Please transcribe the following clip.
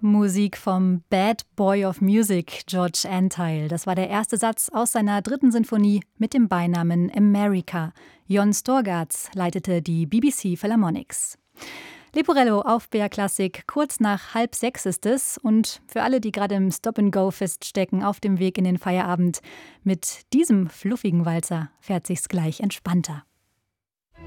Musik vom Bad Boy of Music, George Antheil. Das war der erste Satz aus seiner 3. Sinfonie mit dem Beinamen America. Jon Storgats leitete die BBC Philharmonics. Leporello auf BR Klassik, kurz nach 5:30 ist es. Und für alle, die gerade im Stop-and-Go feststecken, auf dem Weg in den Feierabend, mit diesem fluffigen Walzer fährt sich's gleich entspannter.